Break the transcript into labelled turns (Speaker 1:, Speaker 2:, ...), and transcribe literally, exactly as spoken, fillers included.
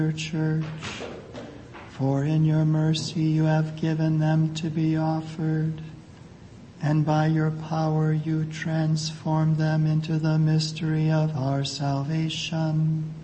Speaker 1: your church. For in your mercy you have given them to be offered, and by your power you transform them into the mystery of our salvation.